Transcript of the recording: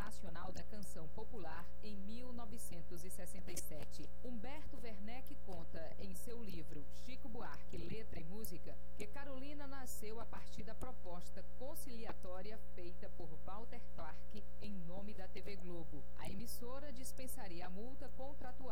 Nacional da Canção Popular em 1967. Humberto Werneck conta em seu livro Chico Buarque, Letra e Música, que Carolina nasceu a partir da proposta conciliatória feita por Walter Clark em nome da TV Globo. A emissora dispensaria a multa contratual